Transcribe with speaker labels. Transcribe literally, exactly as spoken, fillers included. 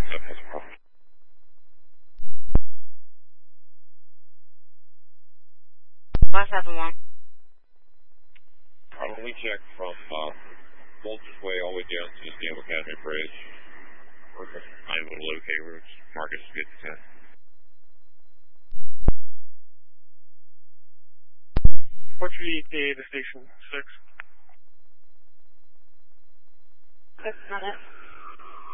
Speaker 1: Yep, that's a problem.
Speaker 2: five seven one.
Speaker 1: Probably check from uh, Voltage Way all the way down to the Naval Academy Bridge. I'm able to locate where Marcus is getting to.
Speaker 3: What's the E T A to station six?
Speaker 2: That's not it.